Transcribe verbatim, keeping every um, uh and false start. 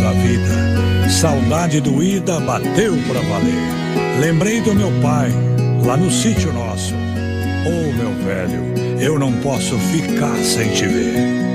da vida. Saudade doída bateu pra valer. Lembrei do meu pai, lá no sítio nosso. Oh, meu velho, eu não posso ficar sem te ver.